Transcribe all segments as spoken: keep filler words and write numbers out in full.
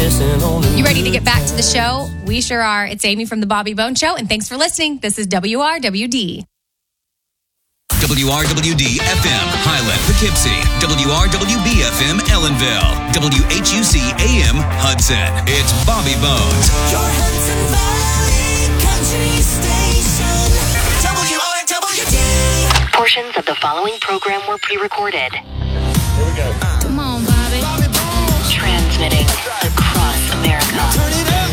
missing on the You ready to get back to the show? We sure are. It's Amy from the Bobby Bone Show, and thanks for listening. This is W R W D. W R W D F M, Highland, Poughkeepsie. W R W B F M, Ellenville. W H U C A M, Hudson. It's Bobby Bones. Your Hudson Valley Country Station. W R W D. Portions of the following program were pre-recorded. Here we go. Come on, Bobby. Bobby Bones. Transmitting across America. Turn it up.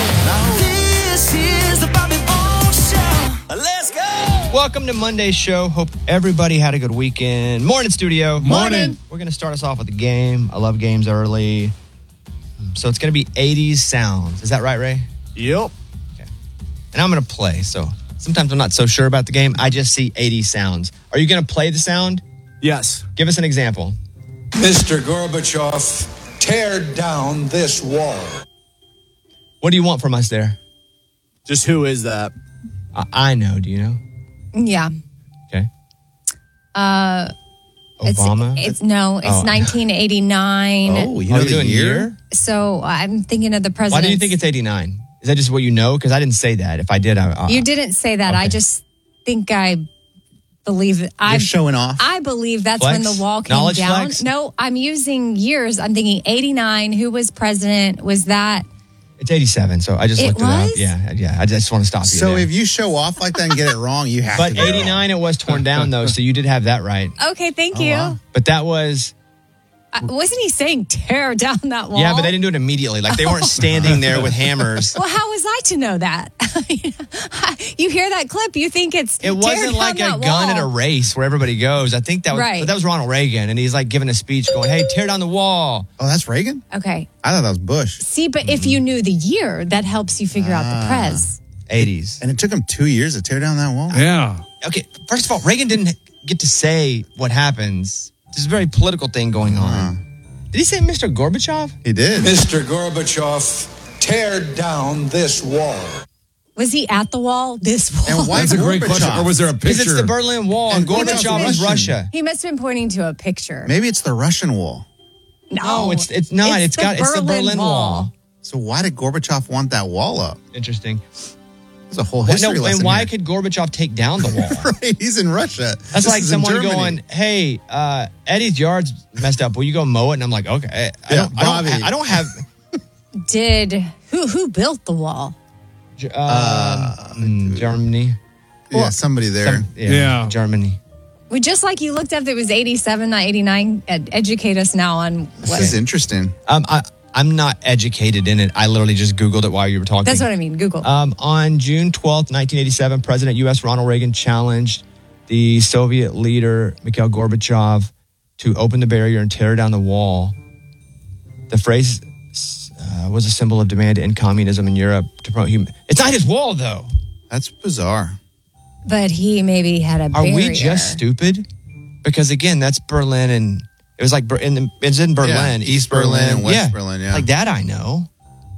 This is the Bobby Bones Show. Let's go. Welcome to Monday's show. Hope everybody had a good weekend. Morning, studio. Morning. We're going to start us off with a game. I love games early. So it's going to be eighties sounds. Is that right, Ray? Yep. Okay. And I'm going to play. So sometimes I'm not so sure about the game. I just see eighties sounds. Are you going to play the sound? Yes. Give us an example. Mister Gorbachev, tear down this wall. What do you want from us there? Just who is that? I, I know. Do you know? Yeah. Okay. Uh, it's, Obama? it's no, it's Oh. nineteen eighty-nine. Oh, you Oh, know you're the doing year? So I'm thinking of the Why president. do you think it's eighty-nine? Is that just what you know? Because I didn't say that. If I did, I... I You didn't say that. Okay. I just think I believe it. I You're showing off. I believe that's Flex? when the wall came Knowledge down. flex? No, I'm using years. I'm thinking eighty-nine. Who was president? Was that? It's eighty-seven, so I just It looked it up. was? Yeah, yeah. I just want to stop you So there. if you show off like that and get it wrong, you have But to. get it wrong. eighty-nine, it was torn down, though, so you did have that right. Okay, thank you. wow. But that was... Uh, wasn't he saying tear down that wall? Yeah, but they didn't do it immediately. Like, they weren't standing there with hammers. Well, how was I to know that? You hear that clip, you think it's It tear wasn't down like a that gun wall. at a race where everybody goes. I think that was Right. that was Ronald Reagan, and he's like giving a speech going, hey, tear down the wall. Oh, that's Reagan? Okay. I thought that was Bush. See, but if you knew the year, that helps you figure out the prez. eighties. And it took him two years to tear down that wall. Yeah. Okay, first of all, Reagan didn't get to say what happens. There's a very political thing going on. Did he say Mister Gorbachev? He did. Mister Gorbachev, tear down this wall. Was he at the wall? This wall? And why That's a great Gorbachev? question. Or was there a Because picture? it's the Berlin Wall, and And Gorbachev Gorbachev was Russian. Russia. He must have been pointing to a picture. Maybe it's the Russian wall. No, it's it's not. it's the got it's the Berlin Wall. So why did Gorbachev want that wall up? Interesting. There's a whole Well, history no, lesson and why here. could Gorbachev take down the wall? Right, he's in Russia. That's This like is in someone Germany. going, "Hey, uh, Eddie's yard's messed up. Will you go mow it?" And I'm like, "Okay." I, I Yeah, don't, I don't. Bobby. I don't have. Did who who built the wall? Uh, mm, Germany. Yeah, somebody there. Some- yeah, Yeah. Germany. We just like you looked up that it was eighty-seven, not eighty-nine. Ed- educate us now on This what. is interesting. Um, I, I'm not educated in it. I literally just Googled it while you were talking. That's what I mean. Google. Um, on June twelfth, nineteen eighty-seven, President U S Ronald Reagan challenged the Soviet leader Mikhail Gorbachev to open the barrier and tear down the wall. The phrase uh, was a symbol of demand to end communism in Europe to promote human. It's not his wall, though. That's bizarre. but he maybe had a Are barrier. we just stupid? Because again, that's Berlin, and it was like Ber- in the, it's in Berlin, Yeah, East Berlin, Berlin and West yeah. Berlin, yeah. Like that, I know.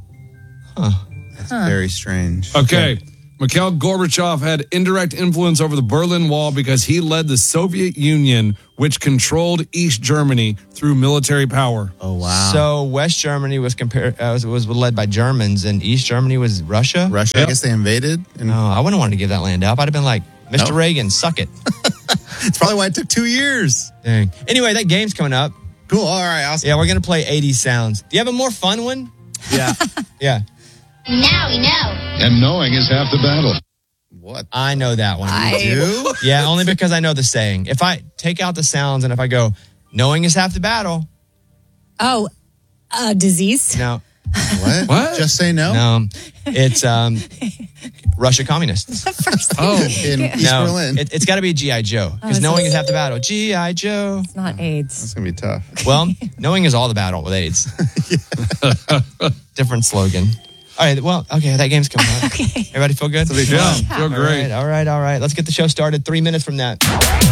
That's very strange. Okay. Mikhail Gorbachev had indirect influence over the Berlin Wall because he led the Soviet Union, which controlled East Germany through military power. Oh, wow. So West Germany was compared uh, was, was led by Germans, and East Germany was Russia. Russia, I Yep. guess they invaded. And No, I wouldn't want to give that land up. I'd have been like, Mister Nope. Reagan, suck it. It's probably why it took two years. Dang. Anyway, that game's coming up. Cool. All right. Awesome. Yeah, we're gonna play eighties sounds. Do you have a more fun one? Yeah. Yeah, Now we know. And knowing is half the battle. What? I know that one. I- You? Yeah, only because I know the saying. If I take out the sounds and if I go, knowing is half the battle. Oh, a disease? No, What? What? Just say no? no, it's um, Russia communists. Oh, In East no, Berlin. it, it's got to be G I Joe because it's knowing a- is half the battle. G I Joe. It's not AIDS. It's going to be tough. Well, knowing is all the battle with AIDS. Different slogan. All right. Well, okay. That game's coming up. Okay. Everybody feel good? It'll be yeah, fun. feel All great. right. All right. All right. Let's get the show started. Three minutes from that.